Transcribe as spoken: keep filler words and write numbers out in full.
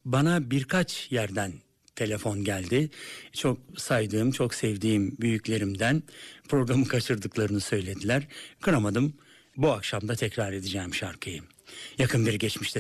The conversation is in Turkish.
bana birkaç yerden telefon geldi. Çok saydığım, çok sevdiğim büyüklerimden programı kaçırdıklarını söylediler. Kıramadım. Bu akşam da tekrar edeceğim şarkıyı. Yakın bir geçmişte